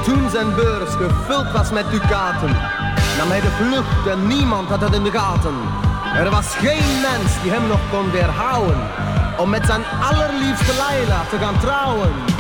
Toen zijn beurs gevuld was met ducaten, nam hij de vlucht en niemand had het in de gaten. Er was geen mens die hem nog kon weerhouden om met zijn allerliefste Laila te gaan trouwen.